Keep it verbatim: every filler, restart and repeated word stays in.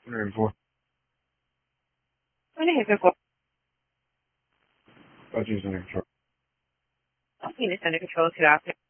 one oh four. Ano yung ko? Budget's under control. Okay, it's under control. Good afternoon.